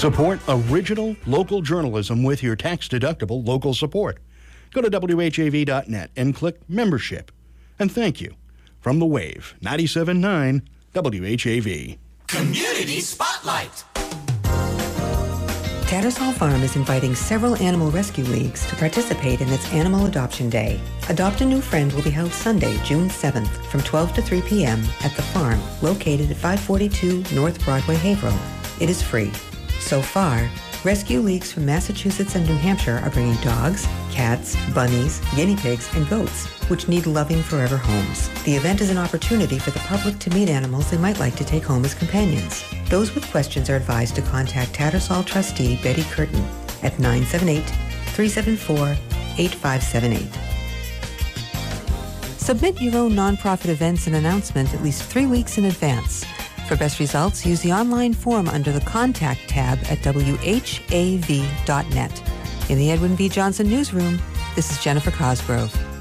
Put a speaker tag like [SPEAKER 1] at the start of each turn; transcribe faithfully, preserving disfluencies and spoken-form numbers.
[SPEAKER 1] Support original local journalism with your tax-deductible local support. Go to W H A V dot net and click Membership. And thank you. From The Wave, ninety-seven point nine W H A V.
[SPEAKER 2] Community Spotlight.
[SPEAKER 3] Tattersall Farm is inviting several animal rescue leagues to participate in its Animal Adoption Day. Adopt a New Friend will be held Sunday, June seventh from twelve to three p.m. at the farm located at five forty-two North Broadway, Haverhill. It is free. So far, rescue leagues from Massachusetts and New Hampshire are bringing dogs, cats, bunnies, guinea pigs, and goats, which need loving forever homes. The event is an opportunity for the public to meet animals they might like to take home as companions. Those with questions are advised to contact Tattersall trustee Betty Curtin at nine seven eight, three seven four, eight five seven eight. Submit your own nonprofit events and announcement at least three weeks in advance. For best results, use the online form under the Contact tab at W H A V dot net. In the Edwin V. Johnson Newsroom, this is Jennifer Cosgrove.